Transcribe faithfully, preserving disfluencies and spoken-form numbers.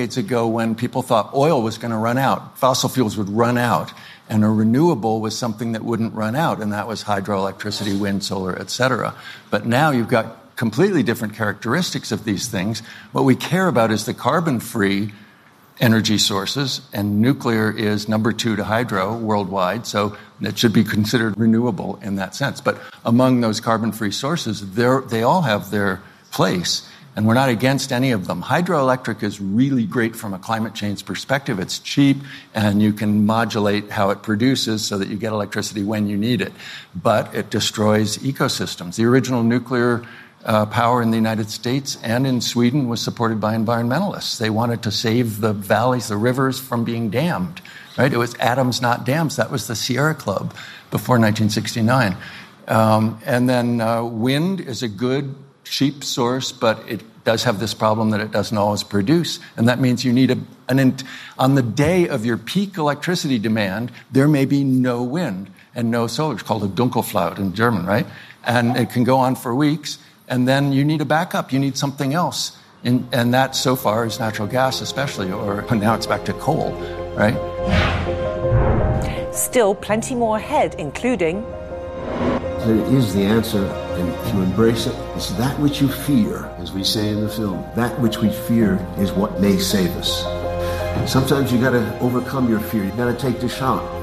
decades ago when people thought oil was going to run out, fossil fuels would run out, and a renewable was something that wouldn't run out, and that was hydroelectricity, wind, solar, et cetera. But now you've got completely different characteristics of these things. What we care about is the carbon-free energy sources, and nuclear is number two to hydro worldwide, so it should be considered renewable in that sense. But among those carbon-free sources, they all have their place, and we're not against any of them. Hydroelectric is really great from a climate change perspective. It's cheap, and you can modulate how it produces so that you get electricity when you need it. But it destroys ecosystems. The original nuclear Uh, power in the United States and in Sweden was supported by environmentalists. They wanted to save the valleys, the rivers from being dammed, right? It was atoms, not dams. That was the Sierra Club before nineteen sixty-nine. Um, and then uh, wind is a good, cheap source, but it does have this problem that it doesn't always produce. And that means you need a, an, int- on the day of your peak electricity demand, there may be no wind and no solar. It's called a Dunkelflaut in German, right? And it can go on for weeks. And then you need a backup. You need something else. And, and that, so far, is natural gas especially, or now it's back to coal, right? Still plenty more ahead, including... There is the answer, and if you embrace it, it's that which you fear, as we say in the film. That which we fear is what may save us. Sometimes you got to overcome your fear. You got to take the shot.